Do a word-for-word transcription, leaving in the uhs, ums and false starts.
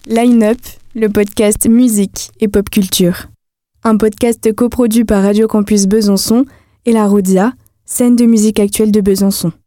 Line Up, le podcast musique et pop culture. Un podcast coproduit par Radio Campus Besançon et la Rodia, scène de musique actuelle de Besançon.